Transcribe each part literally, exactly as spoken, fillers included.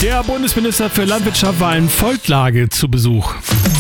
Der Bundesminister für Landwirtschaft war in Volklage zu Besuch.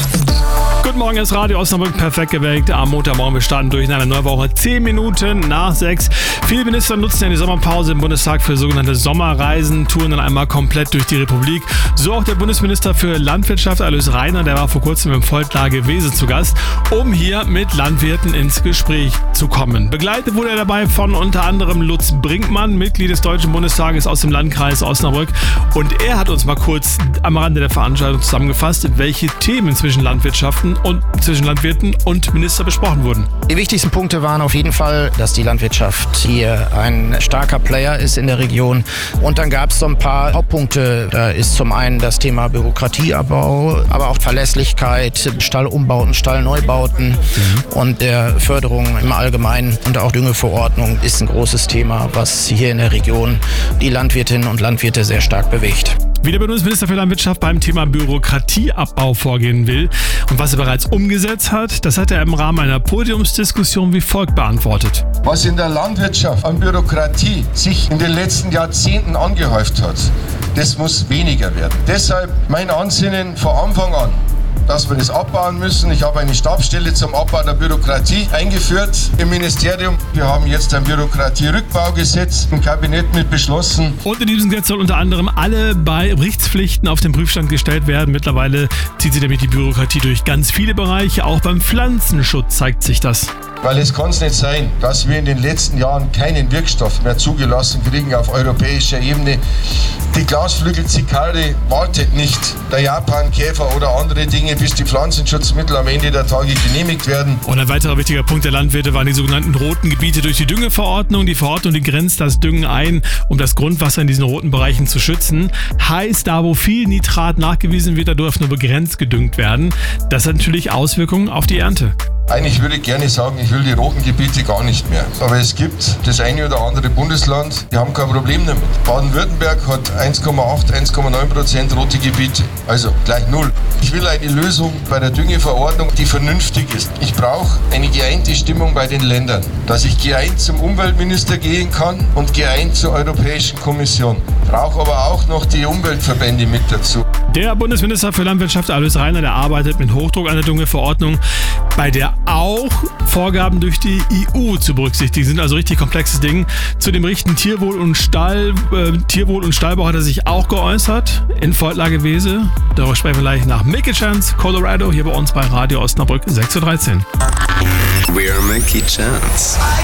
Guten Morgen, ist Radio Osnabrück perfekt geweckt. Am Montagmorgen, wir starten durch in einer neuen Woche. Zehn Minuten nach sechs. Viele Minister nutzen ja die Sommerpause im Bundestag für sogenannte Sommerreisen, touren dann einmal komplett durch die Republik. So auch der Bundesminister für Landwirtschaft, Alois Rainer, der war vor kurzem im Volklage Wesel zu Gast, um hier mit Landwirten ins Gespräch zu kommen. Begleitet wurde er dabei von unter anderem Lutz Brinkmann, Mitglied des Deutschen Bundestages aus dem Landkreis Osnabrück. Und er hat uns mal kurz am Rande der Veranstaltung zusammengefasst, welche Themen zwischen Landwirtschaften und zwischen Landwirten und Minister besprochen wurden. Die wichtigsten Punkte waren auf jeden Fall, dass die Landwirtschaft hier ein starker Player ist in der Region. Und dann gab es so ein paar Hauptpunkte. Da ist zum einen das Thema Bürokratieabbau, aber auch Verlässlichkeit, Stallumbauten, Stallneubauten mhm. und der Förderung im Allgemeinen und auch Düngeverordnung ist ein großes Thema, was hier in der Region die Landwirtinnen und Landwirte sehr stark bewegt. Wie der Bundesminister für Landwirtschaft beim Thema Bürokratieabbau vorgehen will und was er bereits umgesetzt hat, das hat er im Rahmen einer Podiumsdiskussion wie folgt beantwortet. Was in der Landwirtschaft an Bürokratie sich in den letzten Jahrzehnten angehäuft hat, das muss weniger werden. Deshalb mein Ansinnen von Anfang an, dass wir das abbauen müssen. Ich habe eine Stabsstelle zum Abbau der Bürokratie eingeführt im Ministerium. Wir haben jetzt ein Bürokratierückbaugesetz im Kabinett mit beschlossen. Und in diesem Gesetz soll unter anderem alle Berichtspflichten auf den Prüfstand gestellt werden. Mittlerweile zieht sich nämlich die Bürokratie durch ganz viele Bereiche. Auch beim Pflanzenschutz zeigt sich das. Weil es kann es nicht sein, dass wir in den letzten Jahren keinen Wirkstoff mehr zugelassen kriegen auf europäischer Ebene. Die Glasflügelzikade wartet nicht, der Japankäfer oder andere Dinge, bis die Pflanzenschutzmittel am Ende der Tage genehmigt werden. Und ein weiterer wichtiger Punkt der Landwirte waren die sogenannten roten Gebiete durch die Düngeverordnung. Die Verordnung, die grenzt das Düngen ein, um das Grundwasser in diesen roten Bereichen zu schützen. Heißt, da wo viel Nitrat nachgewiesen wird, da darf nur begrenzt gedüngt werden. Das hat natürlich Auswirkungen auf die Ernte. Eigentlich würde ich gerne sagen, ich will die roten Gebiete gar nicht mehr. Aber es gibt das eine oder andere Bundesland, die haben kein Problem damit. Baden-Württemberg hat eins Komma acht, eins Komma neun Prozent rote Gebiete. Also gleich null. Ich will eine Lösung bei der Düngeverordnung, die vernünftig ist. Ich brauche eine geeinte Stimmung bei den Ländern. Dass ich geeint zum Umweltminister gehen kann und geeint zur Europäischen Kommission. Brauche aber auch noch die Umweltverbände mit dazu. Der Bundesminister für Landwirtschaft, Alois Rainer, der arbeitet mit Hochdruck an der Düngeverordnung, bei der auch Vorgaben durch die E U zu berücksichtigen sind, also richtig komplexes Ding. Zu dem Berichten Tierwohl und Stall, äh, Tierwohl und Stallbau hat er sich auch geäußert in Volklage Wesel. Darüber sprechen wir gleich nach Mickey Chance, Colorado, hier bei uns bei Radio Osnabrück sechs Uhr dreizehn. We're Mickey Chance.